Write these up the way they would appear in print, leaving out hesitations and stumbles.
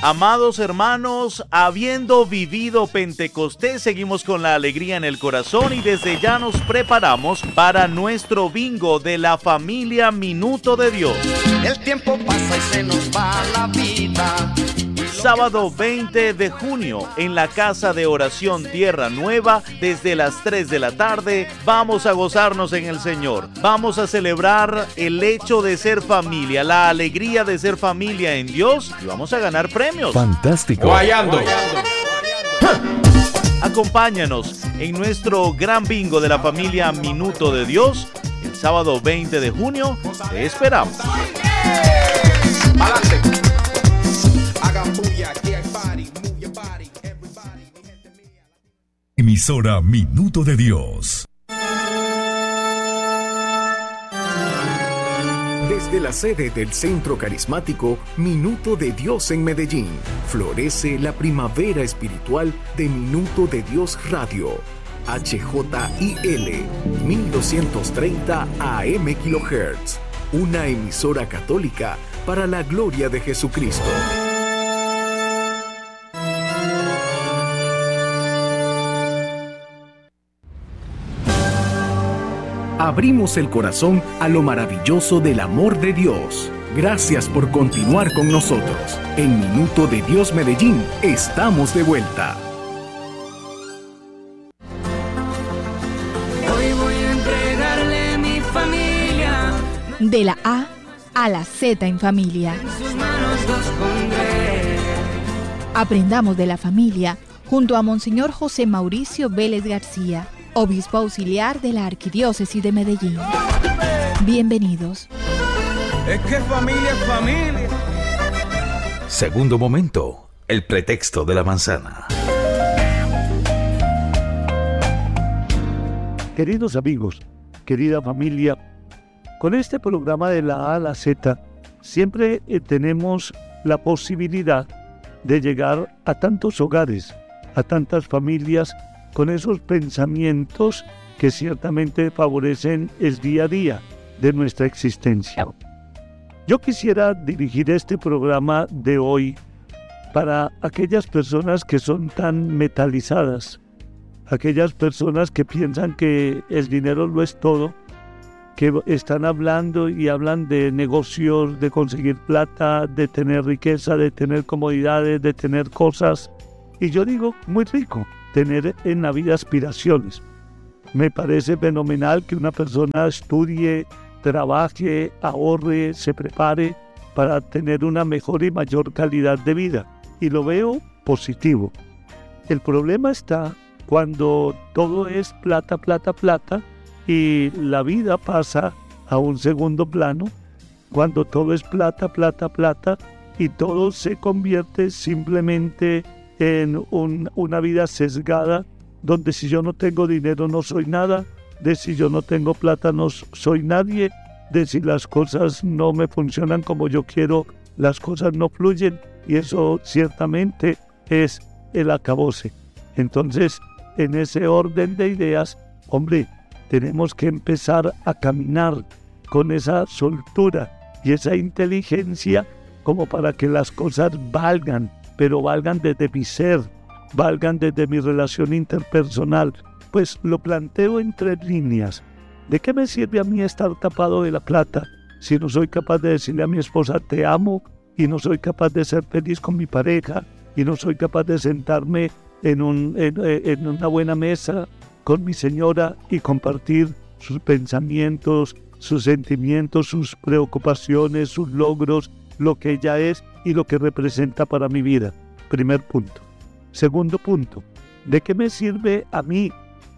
Amados hermanos, habiendo vivido Pentecostés, seguimos con la alegría en el corazón y desde ya nos preparamos para nuestro bingo de la familia Minuto de Dios. El tiempo pasa y se nos va la vida. Sábado 20 de junio, en la Casa de Oración Tierra Nueva, desde las 3 de la tarde, vamos a gozarnos en el Señor. Vamos a celebrar el hecho de ser familia, la alegría de ser familia en Dios y vamos a ganar premios. Fantástico. Guayando. Acompáñanos en nuestro gran bingo de la familia Minuto de Dios. El sábado 20 de junio, te esperamos. Adelante. Emisora Minuto de Dios. Desde la sede del Centro Carismático Minuto de Dios en Medellín, florece la primavera espiritual de Minuto de Dios Radio. HJIL 1230 AM kHz. Una emisora católica para la gloria de Jesucristo. Abrimos el corazón a lo maravilloso del amor de Dios. Gracias por continuar con nosotros. En Minuto de Dios Medellín, estamos de vuelta. Hoy voy a entregarle mi familia. De la A a la Z en familia. En sus manos los pondré. Aprendamos de la familia junto a Monseñor José Mauricio Vélez García, obispo auxiliar de la Arquidiócesis de Medellín. Bienvenidos. Es que familia es familia. Segundo momento, el pretexto de la manzana. Queridos amigos, querida familia, con este programa de la A a la Z, siempre tenemos la posibilidad de llegar a tantos hogares, a tantas familias, con esos pensamientos que ciertamente favorecen el día a día de nuestra existencia. Yo quisiera dirigir este programa de hoy para aquellas personas que son tan metalizadas, aquellas personas que piensan que el dinero lo es todo, que están hablando y hablan de negocios, de conseguir plata, de tener riqueza, de tener comodidades, de tener cosas. Y yo digo, muy rico tener en la vida aspiraciones. Me parece fenomenal que una persona estudie, trabaje, ahorre, se prepare para tener una mejor y mayor calidad de vida. Y lo veo positivo. El problema está cuando todo es plata, plata, plata y la vida pasa a un segundo plano, cuando todo es plata, plata, plata y todo se convierte simplemente en una vida sesgada, donde si yo no tengo dinero no soy nada, de si yo no tengo plata no soy nadie, de si las cosas no me funcionan como yo quiero, las cosas no fluyen, y eso ciertamente es el acabose. Entonces, en ese orden de ideas, hombre, tenemos que empezar a caminar con esa soltura y esa inteligencia como para que las cosas valgan, pero valgan desde mi ser, valgan desde mi relación interpersonal. Pues lo planteo en 3 líneas. ¿De qué me sirve a mí estar tapado de la plata si no soy capaz de decirle a mi esposa te amo y no soy capaz de ser feliz con mi pareja y no soy capaz de sentarme en una buena mesa con mi señora y compartir sus pensamientos, sus sentimientos, sus preocupaciones, sus logros, lo que ella es y lo que representa para mi vida? Primer punto. Segundo punto, ¿de qué me sirve a mí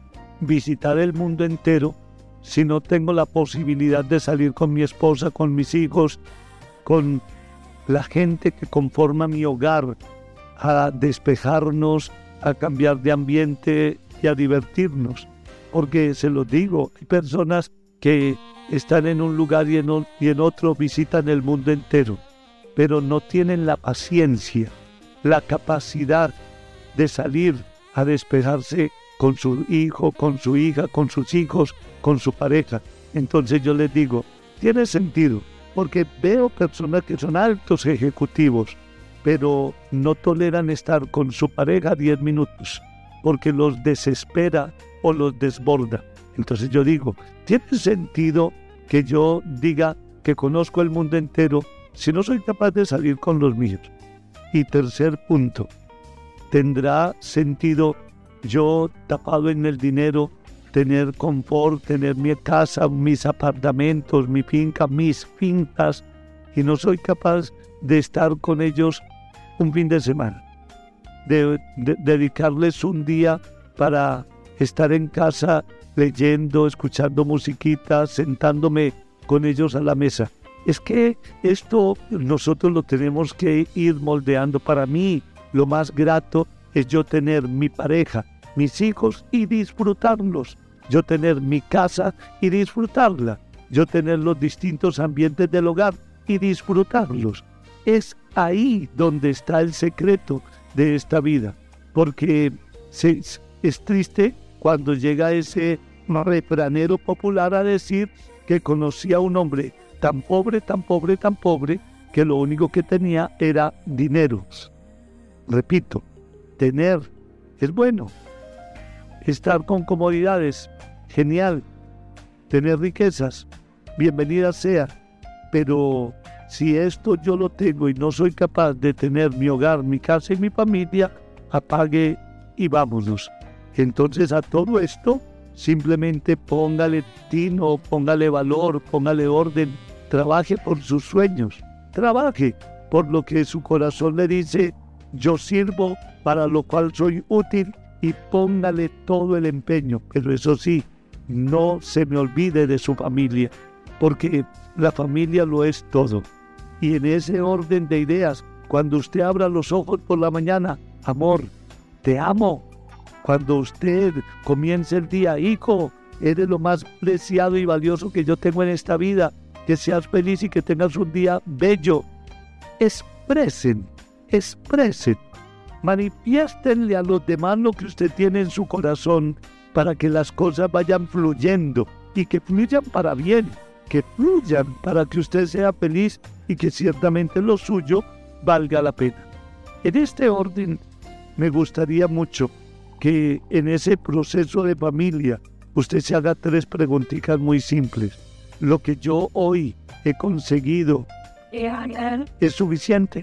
visitar el mundo entero si no tengo la posibilidad de salir con mi esposa, con mis hijos, con la gente que conforma mi hogar, a despejarnos, a cambiar de ambiente y a divertirnos? Porque se los digo, hay personas que están en un lugar y en otro visitan el mundo entero, pero no tienen la paciencia, la capacidad de salir a despejarse con su hijo, con su hija, con sus hijos, con su pareja. Entonces yo les digo, tiene sentido, porque veo personas que son altos ejecutivos, pero no toleran estar con su pareja 10 minutos porque los desespera o los desborda. Entonces yo digo, ¿tiene sentido que yo diga que conozco el mundo entero si no soy capaz de salir con los míos? Y tercer punto, ¿tendrá sentido yo, tapado en el dinero, tener confort, tener mi casa, mis apartamentos, mi finca, mis fincas, y no soy capaz de estar con ellos un fin de semana, de dedicarles un día para estar en casa leyendo, escuchando musiquita, sentándome con ellos a la mesa? Es que esto nosotros lo tenemos que ir moldeando. Para mí, lo más grato es yo tener mi pareja, mis hijos y disfrutarlos. Yo tener mi casa y disfrutarla. Yo tener los distintos ambientes del hogar y disfrutarlos. Es ahí donde está el secreto de esta vida. Porque es triste cuando llega ese refranero popular a decir que conocía a un hombre tan pobre, tan pobre, tan pobre, que lo único que tenía era dinero. Repito, tener es bueno. Estar con comodidades, genial. Tener riquezas, bienvenida sea. Pero si esto yo lo tengo y no soy capaz de tener mi hogar, mi casa y mi familia, apague y vámonos. Entonces a todo esto, simplemente póngale tino, póngale valor, póngale orden, trabaje por sus sueños, trabaje por lo que su corazón le dice, yo sirvo para lo cual soy útil, y póngale todo el empeño. Pero eso sí, no se me olvide de su familia, porque la familia lo es todo. Y en ese orden de ideas, cuando usted abra los ojos por la mañana, amor, te amo. Cuando usted comience el día, hijo, eres lo más preciado y valioso que yo tengo en esta vida. Que seas feliz y que tengas un día bello. Expresen. Manifiéstenle a los demás lo que usted tiene en su corazón para que las cosas vayan fluyendo y que fluyan para bien, que fluyan para que usted sea feliz y que ciertamente lo suyo valga la pena. En este orden, me gustaría mucho que en ese proceso de familia usted se haga 3 preguntitas muy simples. ¿Lo que yo hoy he conseguido es suficiente?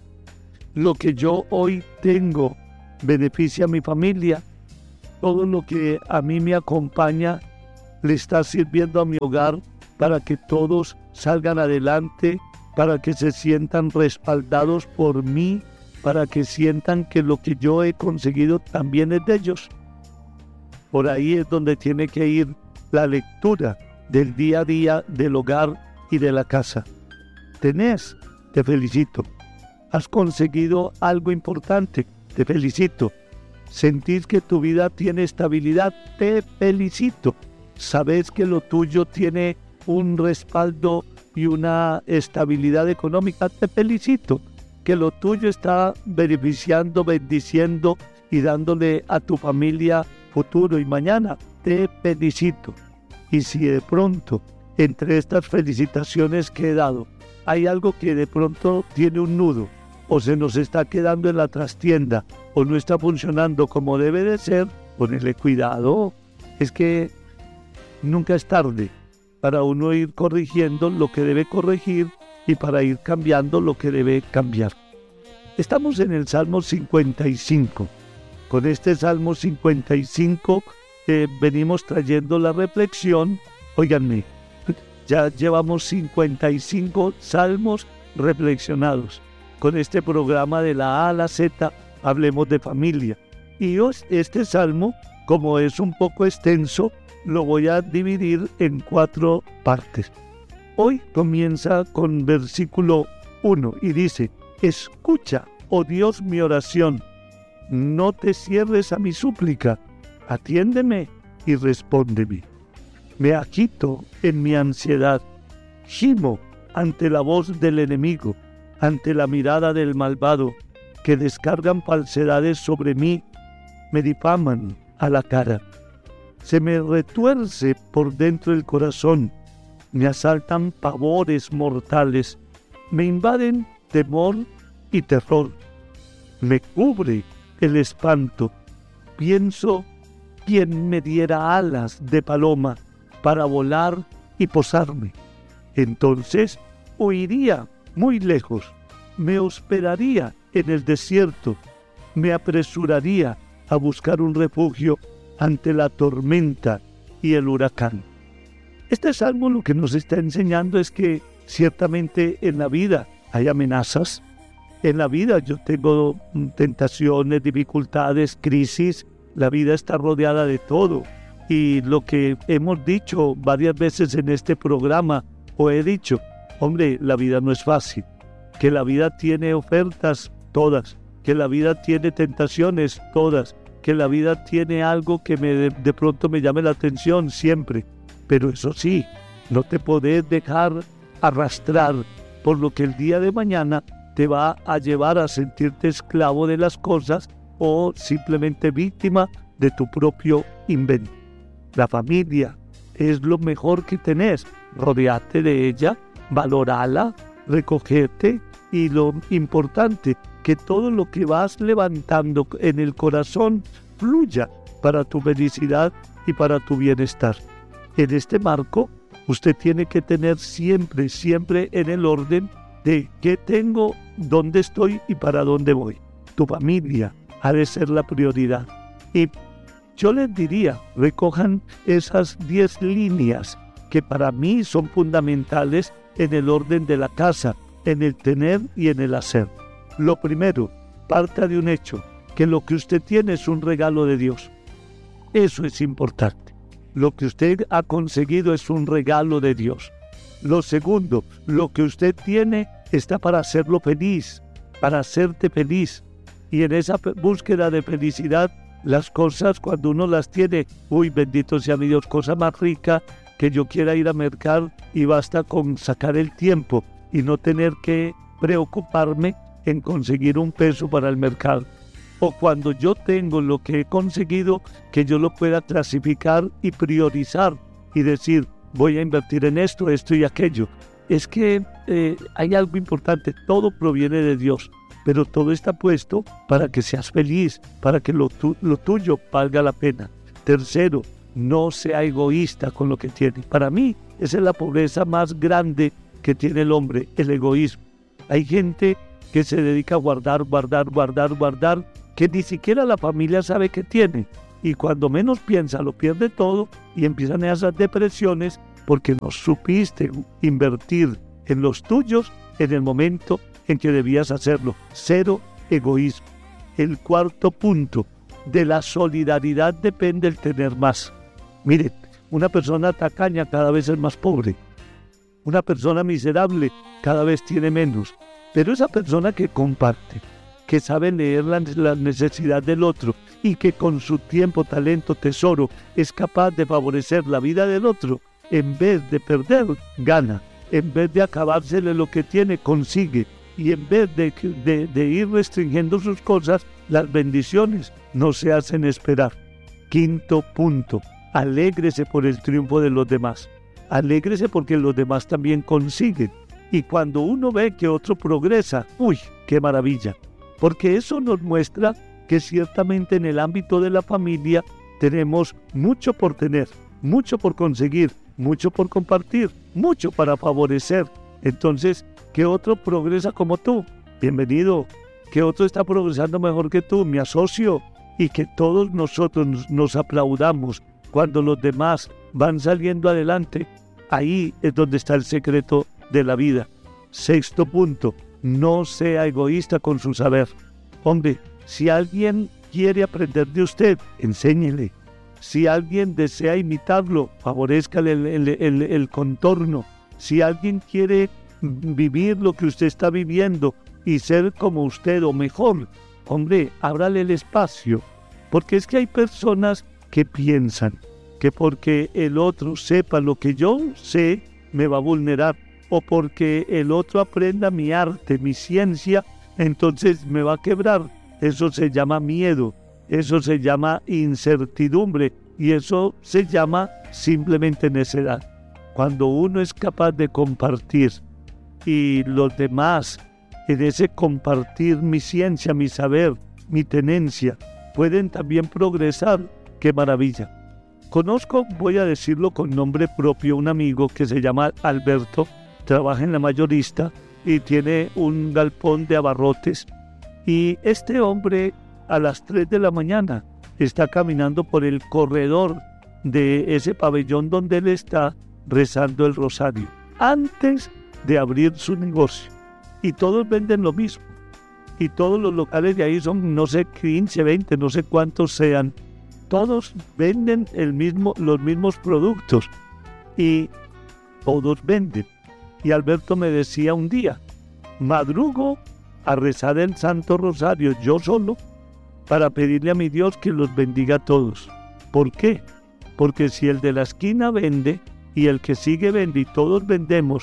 ¿Lo que yo hoy tengo beneficia a mi familia? ¿Todo lo que a mí me acompaña le está sirviendo a mi hogar para que todos salgan adelante, para que se sientan respaldados por mí, para que sientan que lo que yo he conseguido también es de ellos? Por ahí es donde tiene que ir la lectura del día a día del hogar y de la casa. Tenés, te felicito. Has conseguido algo importante, te felicito. Sentís que tu vida tiene estabilidad, te felicito. Sabes que lo tuyo tiene un respaldo y una estabilidad económica, te felicito. Que lo tuyo está beneficiando, bendiciendo y dándole a tu familia futuro y mañana, te felicito. Y si de pronto, entre estas felicitaciones que he dado, hay algo que de pronto tiene un nudo, o se nos está quedando en la trastienda, o no está funcionando como debe de ser, ponele cuidado. Es que nunca es tarde para uno ir corrigiendo lo que debe corregir y para ir cambiando lo que debe cambiar. Estamos en el Salmo 55. Con este Salmo 55 venimos trayendo la reflexión. Óiganme, ya llevamos 55 salmos reflexionados. Con este programa de la A a la Z, hablemos de familia. Y este salmo, como es un poco extenso, lo voy a dividir en 4 partes. Hoy comienza con versículo 1 y dice: escucha, oh Dios, mi oración, no te cierres a mi súplica, atiéndeme y respóndeme. Me agito en mi ansiedad, gimo ante la voz del enemigo, ante la mirada del malvado, que descargan falsedades sobre mí, me difaman a la cara. Se me retuerce por dentro el corazón, me asaltan pavores mortales, me invaden temor y terror. Me cubre el espanto. Pienso quién me diera alas de paloma para volar y posarme. Entonces huiría muy lejos, me hospedaría en el desierto, me apresuraría a buscar un refugio ante la tormenta y el huracán. Este salmo lo que nos está enseñando es que ciertamente en la vida hay amenazas. En la vida yo tengo tentaciones, dificultades, crisis. La vida está rodeada de todo. Y lo que hemos dicho varias veces en este programa, o he dicho, hombre, la vida no es fácil. Que la vida tiene ofertas todas. Que la vida tiene tentaciones todas. Que la vida tiene algo que de pronto me llame la atención siempre. Pero eso sí, no te podés dejar arrastrar por lo que el día de mañana te va a llevar a sentirte esclavo de las cosas o simplemente víctima de tu propio invento. La familia es lo mejor que tenés. Rodeate de ella, valorala, recogete y lo importante, que todo lo que vas levantando en el corazón fluya para tu felicidad y para tu bienestar. En este marco, usted tiene que tener siempre en el orden de qué tengo, dónde estoy y para dónde voy. Tu familia ha de ser la prioridad. Y yo les diría, recojan esas 10 líneas que para mí son fundamentales en el orden de la casa, en el tener y en el hacer. Lo primero, parta de un hecho, que lo que usted tiene es un regalo de Dios. Eso es importante. Lo que usted ha conseguido es un regalo de Dios. Lo segundo, lo que usted tiene está para hacerlo feliz, para hacerte feliz. Y en esa búsqueda de felicidad, las cosas cuando uno las tiene, uy, bendito sea mi Dios, cosa más rica que yo quiera ir a mercar y basta con sacar el tiempo y no tener que preocuparme en conseguir un peso para el mercado. O cuando yo tengo lo que he conseguido, que yo lo pueda clasificar y priorizar y decir, voy a invertir en esto y aquello. Es que hay algo importante, todo proviene de Dios, pero todo está puesto para que seas feliz, para que lo tuyo valga la pena. Tercero, no sea egoísta con lo que tiene. Para mí, esa es la pobreza más grande que tiene el hombre, el egoísmo. Hay gente que se dedica a guardar, que ni siquiera la familia sabe que tiene. Y cuando menos piensa, lo pierde todo y empiezan esas depresiones porque no supiste invertir en los tuyos en el momento en que debías hacerlo. Cero egoísmo. El cuarto punto, de la solidaridad depende el tener más. Miren, una persona tacaña cada vez es más pobre. Una persona miserable cada vez tiene menos. Pero esa persona que comparte, que sabe leer la necesidad del otro y que con su tiempo, talento, tesoro es capaz de favorecer la vida del otro, en vez de perder, gana. En vez de acabársele lo que tiene, consigue. Y en vez de ir restringiendo sus cosas, las bendiciones no se hacen esperar. Quinto punto, alégrese por el triunfo de los demás. Alégrese porque los demás también consiguen. Y cuando uno ve que otro progresa, ¡uy, qué maravilla! Porque eso nos muestra que ciertamente en el ámbito de la familia tenemos mucho por tener, mucho por conseguir, mucho por compartir, mucho para favorecer. Entonces, ¿qué otro progresa como tú? Bienvenido. ¿Qué otro está progresando mejor que tú? Me asocio. Y que todos nosotros nos aplaudamos cuando los demás van saliendo adelante. Ahí es donde está el secreto de la vida. Sexto punto, no sea egoísta con su saber. Hombre, si alguien quiere aprender de usted, enséñele. Si alguien desea imitarlo, favorezcale el contorno. Si alguien quiere vivir lo que usted está viviendo y ser como usted o mejor, hombre, ábrale el espacio. Porque es que hay personas que piensan que porque el otro sepa lo que yo sé, me va a vulnerar. O porque el otro aprenda mi arte, mi ciencia, entonces me va a quebrar. Eso se llama miedo, eso se llama incertidumbre y eso se llama simplemente necedad. Cuando uno es capaz de compartir y los demás en ese compartir mi ciencia, mi saber, mi tenencia, pueden también progresar. ¡Qué maravilla! Conozco, voy a decirlo con nombre propio, un amigo que se llama Alberto, trabaja en la mayorista y tiene un galpón de abarrotes. Y este hombre a las 3 de la mañana está caminando por el corredor de ese pabellón donde él está rezando el rosario, antes de abrir su negocio. Y todos venden lo mismo. Y todos los locales de ahí son, no sé, 15, 20, no sé cuántos sean. Todos venden los mismos productos. Y todos venden. Y Alberto me decía un día, madrugo a rezar el Santo Rosario yo solo para pedirle a mi Dios que los bendiga a todos. ¿Por qué? Porque si el de la esquina vende y el que sigue vende y todos vendemos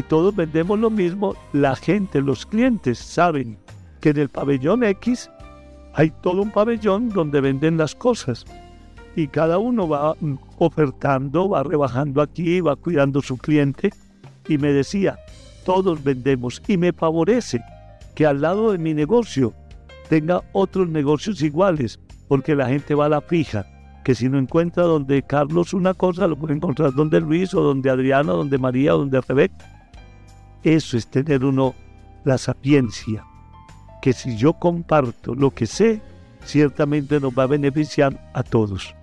lo mismo, la gente, los clientes saben que en el pabellón X hay todo un pabellón donde venden las cosas y cada uno va ofertando, va rebajando aquí, va cuidando su cliente. Y me decía, todos vendemos, y me favorece que al lado de mi negocio tenga otros negocios iguales, porque la gente va a la fija, que si no encuentra donde Carlos una cosa, lo puede encontrar donde Luis, o donde Adriana, donde María, o donde Rebeca. Eso es tener uno la sapiencia, que si yo comparto lo que sé, ciertamente nos va a beneficiar a todos.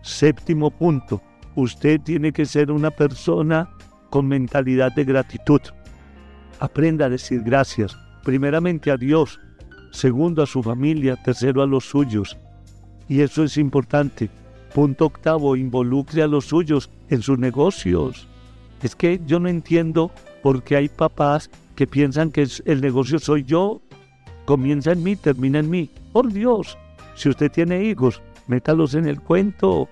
7º punto, usted tiene que ser una persona con mentalidad de gratitud. Aprenda a decir gracias, primeramente a Dios, segundo a su familia, tercero a los suyos. Y eso es importante. Punto 8, involucre a los suyos en sus negocios. Es que yo no entiendo por qué hay papás que piensan que el negocio soy yo, comienza en mí, termina en mí. Por Dios, si usted tiene hijos, métalos en el cuento,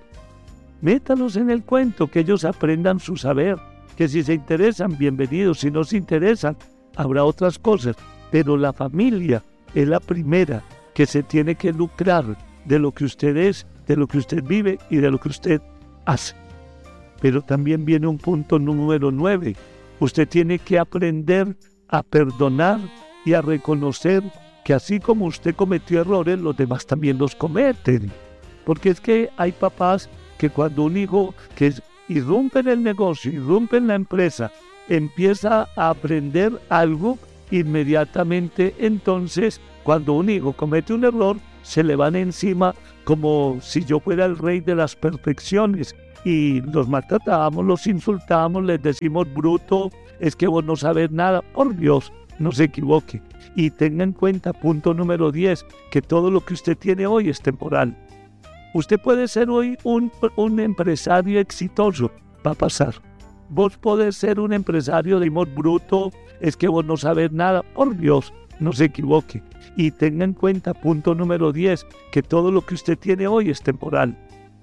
que ellos aprendan su saber, que si se interesan, bienvenidos, si no se interesan, habrá otras cosas, pero la familia es la primera que se tiene que lucrar de lo que usted es, de lo que usted vive y de lo que usted hace. Pero también viene un punto número 9, usted tiene que aprender a perdonar y a reconocer que así como usted cometió errores, los demás también los cometen. Porque es que hay papás que cuando un hijo que irrumpe en el negocio, irrumpe en la empresa, empieza a aprender algo, inmediatamente entonces cuando un hijo comete un error, se le van encima como si yo fuera el rey de las perfecciones. Y los maltratamos, los insultamos, les decimos bruto, es que vos no sabes nada. Por Dios, no se equivoque. Y tenga en cuenta, punto número 10, que todo lo que usted tiene hoy es temporal. Usted puede ser hoy un empresario exitoso, va a pasar. Vos podés ser un empresario, digamos, bruto, es que vos no sabes nada. Por Dios, no se equivoque. Y tenga en cuenta, punto número 10, que todo lo que usted tiene hoy es temporal.